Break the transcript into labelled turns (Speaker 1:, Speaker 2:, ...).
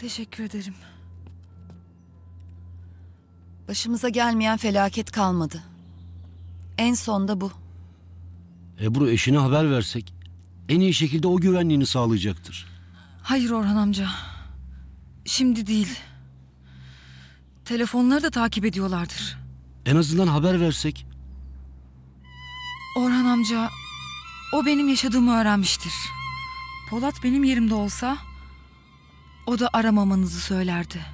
Speaker 1: Teşekkür ederim.
Speaker 2: Başımıza gelmeyen felaket kalmadı. En son da bu.
Speaker 3: Ebru, eşine haber versek en iyi şekilde o güvenliğini sağlayacaktır.
Speaker 1: Hayır Orhan amca. Şimdi değil. Telefonları da takip ediyorlardır.
Speaker 3: En azından haber versek.
Speaker 1: Orhan amca, o benim yaşadığımı öğrenmiştir. Polat benim yerimde olsa o da aramamanızı söylerdi.